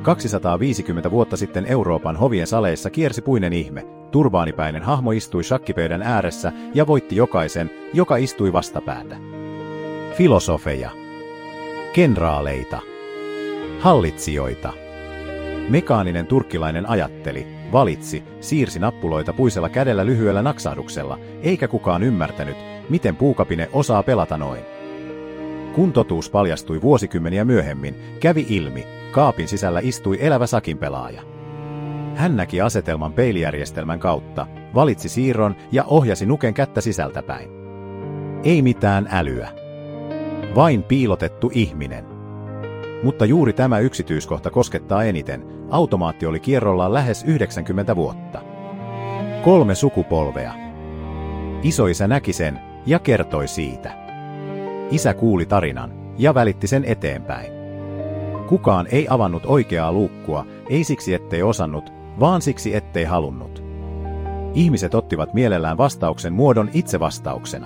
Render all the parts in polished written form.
250 vuotta sitten Euroopan hovien saleissa kiersi puinen ihme. Turbaanipäinen hahmo istui shakkipöydän ääressä ja voitti jokaisen, joka istui vastapäätä. Filosofeja, kenraaleita, hallitsijoita. Mekaaninen turkkilainen ajatteli, valitsi, siirsi nappuloita puisella kädellä lyhyellä naksahduksella, eikä kukaan ymmärtänyt, miten puukapine osaa pelata noin. Kun totuus paljastui vuosikymmeniä myöhemmin, kävi ilmi, kaapin sisällä istui elävä sakinpelaaja. Hän näki asetelman peilijärjestelmän kautta, valitsi siirron ja ohjasi nuken kättä sisältäpäin. Ei mitään älyä. Vain piilotettu ihminen. Mutta juuri tämä yksityiskohta koskettaa eniten. Automaatti oli kierrollaan lähes 90 vuotta. 3 sukupolvea. Isoisä näki sen ja kertoi siitä. Isä kuuli tarinan ja välitti sen eteenpäin. Kukaan ei avannut oikeaa luukkua, ei siksi ettei osannut, vaan siksi ettei halunnut. Ihmiset ottivat mielellään vastauksen muodon itse vastauksena.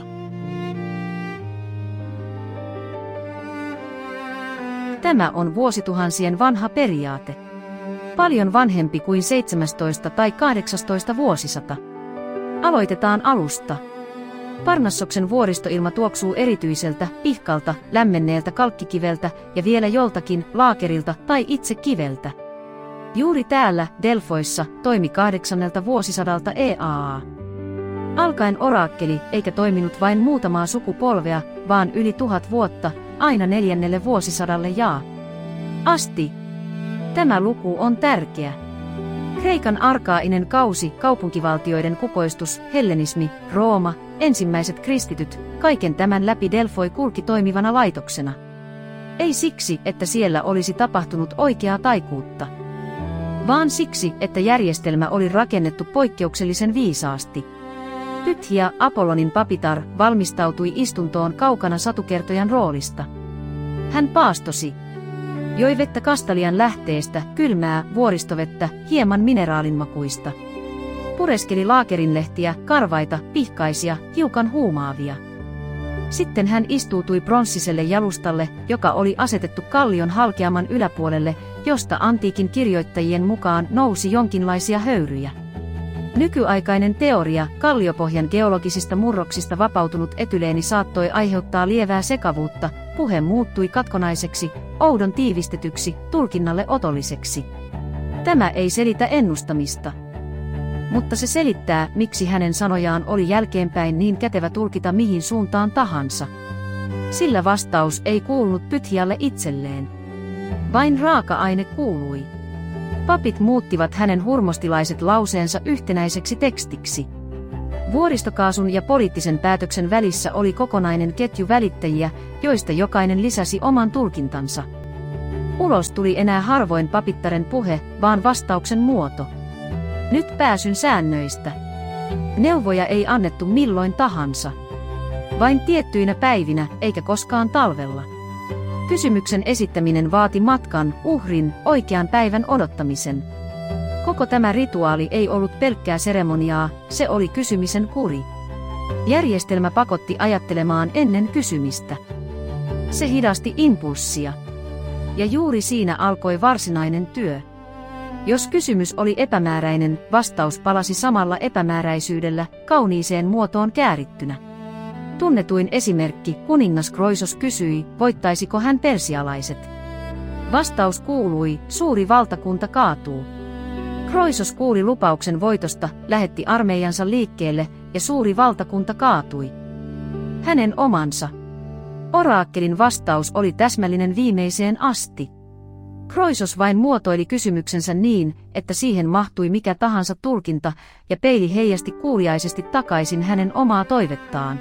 Tämä on vuosituhansien vanha periaate. Paljon vanhempi kuin 17 tai 18 vuosisata. Aloitetaan alusta. Parnassoksen vuoristoilma tuoksuu erityiseltä, pihkalta, lämmenneeltä kalkkikiveltä ja vielä joltakin laakerilta tai itse kiveltä. Juuri täällä, Delfoissa, toimi 8. vuosisadalta EAA. Alkaen oraakkeli eikä toiminut vain muutamaa sukupolvea, vaan yli 1000 vuotta, aina 4. vuosisadalle asti. Tämä luku on tärkeä. Kreikan arkainen kausi, kaupunkivaltioiden kukoistus, hellenismi, Rooma, ensimmäiset kristityt, kaiken tämän läpi Delfoi kulki toimivana laitoksena. Ei siksi, että siellä olisi tapahtunut oikeaa taikuutta, vaan siksi, että järjestelmä oli rakennettu poikkeuksellisen viisaasti. Pythia, Apollonin papitar, valmistautui istuntoon kaukana satukertojan roolista. Hän paastosi. Joi vettä Kastalian lähteestä, kylmää, vuoristovettä, hieman mineraalinmakuista. Pureskeli laakerinlehtiä, karvaita, pihkaisia, hiukan huumaavia. Sitten hän istuutui pronssiselle jalustalle, joka oli asetettu kallion halkeaman yläpuolelle, josta antiikin kirjoittajien mukaan nousi jonkinlaisia höyryjä. Nykyaikainen teoria, kalliopohjan geologisista murroksista vapautunut etyleeni saattoi aiheuttaa lievää sekavuutta, puhe muuttui katkonaiseksi, oudon tiivistetyksi, tulkinnalle otolliseksi. Tämä ei selitä ennustamista. Mutta se selittää, miksi hänen sanojaan oli jälkeenpäin niin kätevä tulkita mihin suuntaan tahansa. Sillä vastaus ei kuulunut Pythialle itselleen. Vain raaka-aine kuului. Papit muuttivat hänen hurmostilaiset lauseensa yhtenäiseksi tekstiksi. Vuoristokaasun ja poliittisen päätöksen välissä oli kokonainen ketju välittäjiä, joista jokainen lisäsi oman tulkintansa. Ulos tuli enää harvoin papittaren puhe, vaan vastauksen muoto. Nyt pääsyn säännöistä. Neuvoja ei annettu milloin tahansa. Vain tiettyinä päivinä, eikä koskaan talvella. Kysymyksen esittäminen vaati matkan, uhrin, oikean päivän odottamisen. Koko tämä rituaali ei ollut pelkkää seremoniaa, se oli kysymisen kuri. Järjestelmä pakotti ajattelemaan ennen kysymistä. Se hidasti impulssia. Ja juuri siinä alkoi varsinainen työ. Jos kysymys oli epämääräinen, vastaus palasi samalla epämääräisyydellä, kauniiseen muotoon käärittynä. Tunnetuin esimerkki, kuningas Kroisos kysyi, voittaisiko hän persialaiset. Vastaus kuului, suuri valtakunta kaatuu. Kroisos kuuli lupauksen voitosta, lähetti armeijansa liikkeelle, ja suuri valtakunta kaatui. Hänen omansa. Oraakkelin vastaus oli täsmällinen viimeiseen asti. Kroisos vain muotoili kysymyksensä niin, että siihen mahtui mikä tahansa tulkinta, ja peili heijasti kuuliaisesti takaisin hänen omaa toivettaan.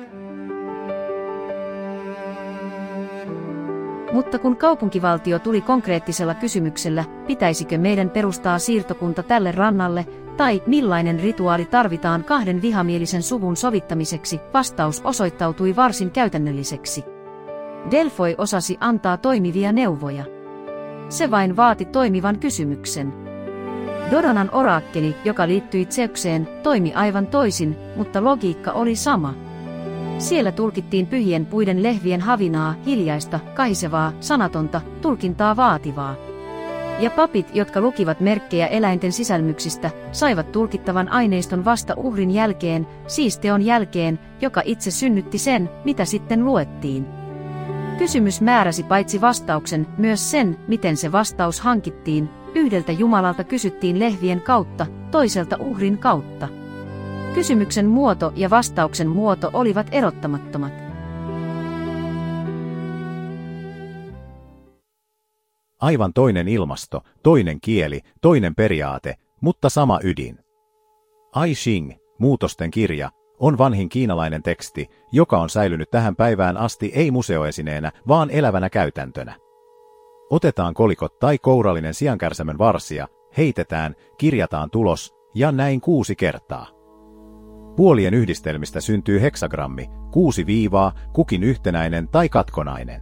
Mutta kun kaupunkivaltio tuli konkreettisella kysymyksellä, pitäisikö meidän perustaa siirtokunta tälle rannalle, tai millainen rituaali tarvitaan 2 vihamielisen suvun sovittamiseksi, vastaus osoittautui varsin käytännölliseksi. Delfoi osasi antaa toimivia neuvoja. Se vain vaati toimivan kysymyksen. Dodonan oraakkeli, joka liittyi Zeukseen, toimi aivan toisin, mutta logiikka oli sama. Siellä tulkittiin pyhien puiden lehvien havinaa, hiljaista, kahisevaa, sanatonta, tulkintaa vaativaa. Ja papit, jotka lukivat merkkejä eläinten sisälmyksistä, saivat tulkittavan aineiston vasta uhrin jälkeen, siis teon jälkeen, joka itse synnytti sen, mitä sitten luettiin. Kysymys määräsi paitsi vastauksen, myös sen, miten se vastaus hankittiin. Yhdeltä Jumalalta kysyttiin lehvien kautta, toiselta uhrin kautta. Kysymyksen muoto ja vastauksen muoto olivat erottamattomat. Aivan toinen ilmasto, toinen kieli, toinen periaate, mutta sama ydin. I Ching, muutosten kirja, on vanhin kiinalainen teksti, joka on säilynyt tähän päivään asti ei museoesineenä, vaan elävänä käytäntönä. Otetaan kolikot tai kourallinen siankärsämön varsia, heitetään, kirjataan tulos, ja näin 6 kertaa. Puolien yhdistelmistä syntyy heksagrammi, 6 viivaa, kukin yhtenäinen tai katkonainen.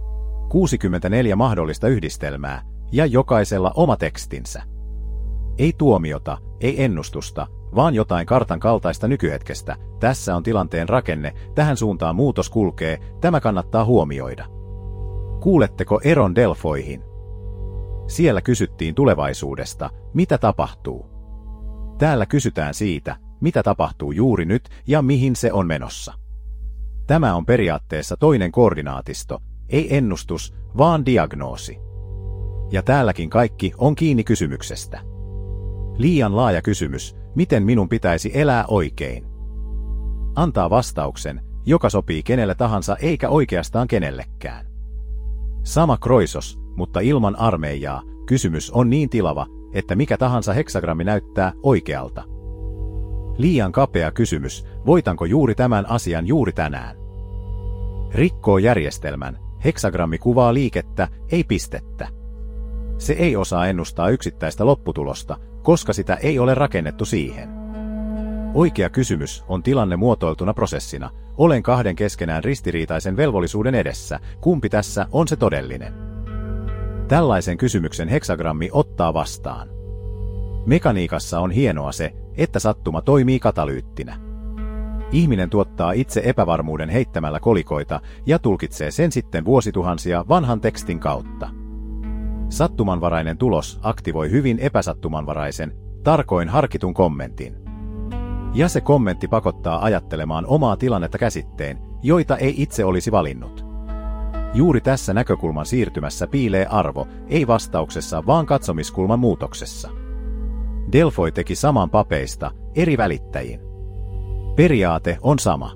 64 mahdollista yhdistelmää, ja jokaisella oma tekstinsä. Ei tuomiota, ei ennustusta, vaan jotain kartan kaltaista nykyhetkestä. Tässä on tilanteen rakenne, tähän suuntaan muutos kulkee, tämä kannattaa huomioida. Kuuletteko eron Delfoihin? Siellä kysyttiin tulevaisuudesta, mitä tapahtuu. Täällä kysytään siitä, mitä tapahtuu juuri nyt ja mihin se on menossa. Tämä on periaatteessa toinen koordinaatisto, ei ennustus, vaan diagnoosi. Ja täälläkin kaikki on kiinni kysymyksestä. Liian laaja kysymys, miten minun pitäisi elää oikein. Antaa vastauksen, joka sopii kenelle tahansa eikä oikeastaan kenellekään. Sama kroisos, mutta ilman armeijaa, kysymys on niin tilava, että mikä tahansa heksagrammi näyttää oikealta. Liian kapea kysymys, voitanko juuri tämän asian juuri tänään? Rikkoo järjestelmän, heksagrammi kuvaa liikettä, ei pistettä. Se ei osaa ennustaa yksittäistä lopputulosta, koska sitä ei ole rakennettu siihen. Oikea kysymys on tilanne muotoiltuna prosessina, olen 2 keskenään ristiriitaisen velvollisuuden edessä, kumpi tässä on se todellinen. Tällaisen kysymyksen heksagrammi ottaa vastaan. Mekaniikassa on hienoa se, että sattuma toimii katalyyttinä. Ihminen tuottaa itse epävarmuuden heittämällä kolikoita ja tulkitsee sen sitten vuosituhansia vanhan tekstin kautta. Sattumanvarainen tulos aktivoi hyvin epäsattumanvaraisen, tarkoin harkitun kommentin. Ja se kommentti pakottaa ajattelemaan omaa tilannetta käsitteen, joita ei itse olisi valinnut. Juuri tässä näkökulman siirtymässä piilee arvo, ei vastauksessa vaan katsomiskulman muutoksessa. Delfoi teki saman papeista, eri välittäjiin. Periaate on sama.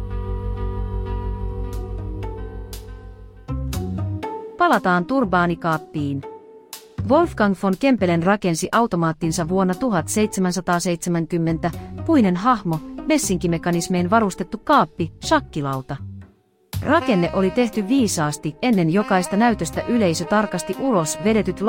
Palataan turbaanikaappiin. Wolfgang von Kempelen rakensi automaattinsa vuonna 1770, puinen hahmo, messinkimekanismeen varustettu kaappi, shakkilauta. Rakenne oli tehty viisaasti, ennen jokaista näytöstä yleisö tarkasti ulos vedetyt